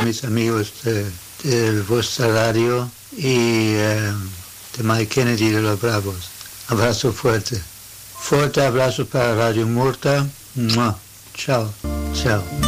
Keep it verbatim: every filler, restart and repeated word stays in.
mis amigos de, de vuestra radio y eh, de Mike Kennedy de los Bravos. Abrazo fuerte. Fuerte abrazo para Radio Murta. ¡Mua! Chao, chao.